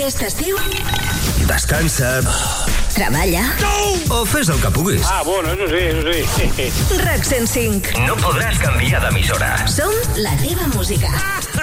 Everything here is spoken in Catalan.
Aquest estiu Descansa. Treballa. O fes el que puguis. Bueno, eso sí. RAC 105. No podràs canviar d'emissora. Som la teva música.